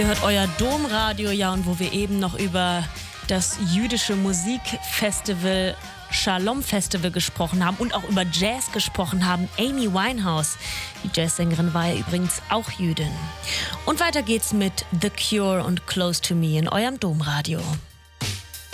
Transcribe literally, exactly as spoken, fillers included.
Ihr hört euer Domradio, ja, und wo wir eben noch über das jüdische Musikfestival Shalom Festival gesprochen haben und auch über Jazz gesprochen haben. Amy Winehouse, die Jazzsängerin, war ja übrigens auch Jüdin. Und weiter geht's mit The Cure und Close to Me in eurem Domradio.